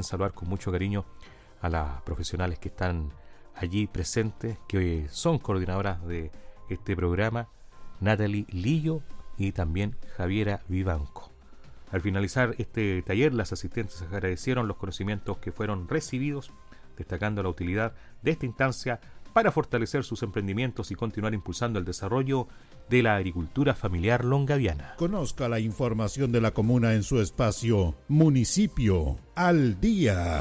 saludar con mucho cariño a las profesionales que están allí presentes, que son coordinadoras de este programa, Natalie Lillo y también Javiera Vivanco. Al finalizar este taller, las asistentes agradecieron los conocimientos que fueron recibidos, destacando la utilidad de esta instancia para fortalecer sus emprendimientos y continuar impulsando el desarrollo de la agricultura familiar longaviana. Conozca la información de la comuna en su espacio Municipio al Día.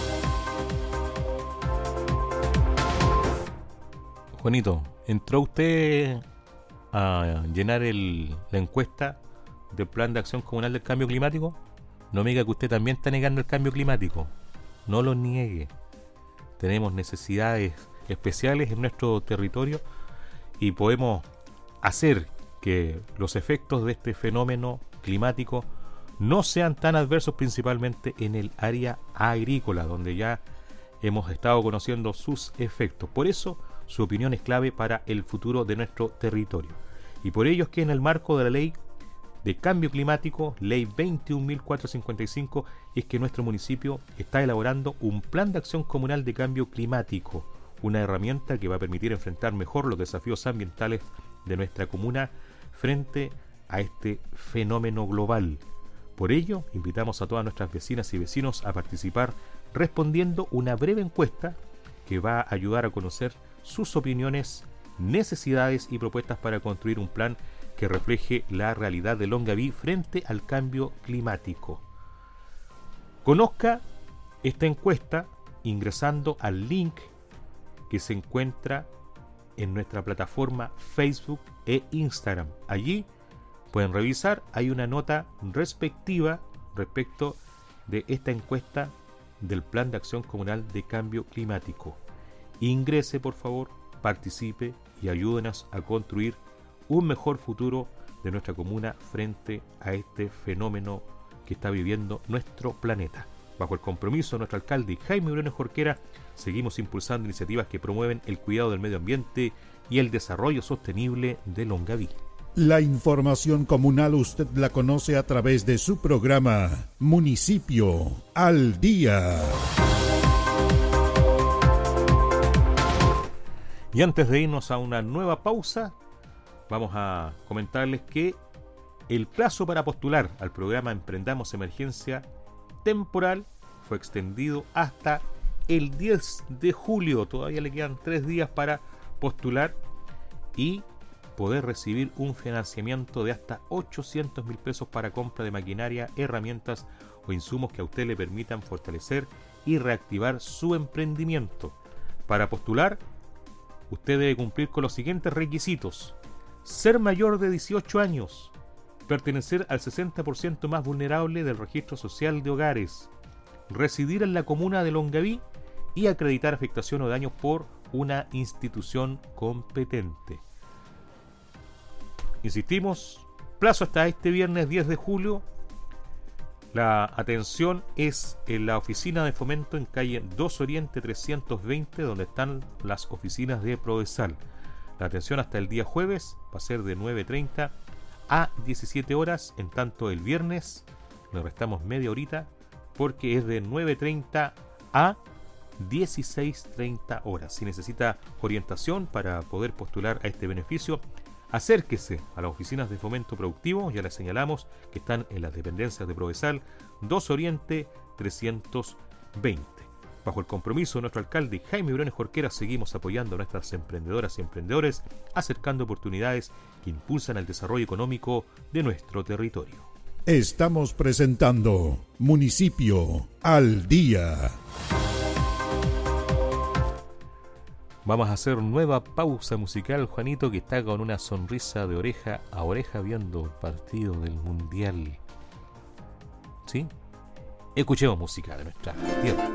Juanito, ¿entró usted a llenar la encuesta del Plan de Acción Comunal del Cambio Climático? No me diga que usted también está negando el cambio climático. No lo niegue. Tenemos necesidades especiales en nuestro territorio y podemos hacer que los efectos de este fenómeno climático no sean tan adversos, principalmente en el área agrícola, donde ya hemos estado conociendo sus efectos. Por eso su opinión es clave para el futuro de nuestro territorio. Y por ello es que en el marco de la Ley de Cambio Climático, Ley 21.455, es que nuestro municipio está elaborando un Plan de Acción Comunal de Cambio Climático, una herramienta que va a permitir enfrentar mejor los desafíos ambientales de nuestra comuna frente a este fenómeno global. Por ello, invitamos a todas nuestras vecinas y vecinos a participar respondiendo una breve encuesta que va a ayudar a conocer sus opiniones, necesidades y propuestas para construir un plan que refleje la realidad de Longaví frente al cambio climático. Conozca esta encuesta ingresando al link que se encuentra en nuestra plataforma Facebook e Instagram. Allí pueden revisar, hay una nota respectiva respecto de esta encuesta del Plan de Acción Comunal de Cambio Climático. Ingrese, por favor, participe y ayúdenos a construir un mejor futuro de nuestra comuna frente a este fenómeno que está viviendo nuestro planeta. Bajo el compromiso de nuestro alcalde Jaime Briones Jorquera, seguimos impulsando iniciativas que promueven el cuidado del medio ambiente y el desarrollo sostenible de Longaví. La información comunal usted la conoce a través de su programa Municipio al Día. Y antes de irnos a una nueva pausa, vamos a comentarles que el plazo para postular al programa Emprendamos Emergencia Temporal fue extendido hasta el 10 de julio. Todavía le quedan 3 días para postular y poder recibir un financiamiento de hasta 800.000 pesos para compra de maquinaria, herramientas o insumos que a usted le permitan fortalecer y reactivar su emprendimiento. Para postular, usted debe cumplir con los siguientes requisitos: ser mayor de 18 años, pertenecer al 60% más vulnerable del registro social de hogares, residir en la comuna de Longaví y acreditar afectación o daños por una institución competente. Insistimos, plazo hasta este viernes 10 de julio. La atención es en la oficina de fomento en calle 2 Oriente 320, donde están las oficinas de Prodesal. La atención hasta el día jueves va a ser de 9:30 a 17 horas, en tanto el viernes le restamos media horita porque es de 9:30 a 16:30 horas. Si necesita orientación para poder postular a este beneficio, acérquese a las oficinas de fomento productivo, ya les señalamos que están en las dependencias de Prodesal 2 Oriente 320. Bajo el compromiso de nuestro alcalde Jaime Briones Jorquera, seguimos apoyando a nuestras emprendedoras y emprendedores, acercando oportunidades que impulsan el desarrollo económico de nuestro territorio. Estamos presentando Municipio al Día. Vamos a hacer nueva pausa musical. Juanito, que está con una sonrisa de oreja a oreja viendo el partido del Mundial. ¿Sí? Escuchemos música de nuestra tierra.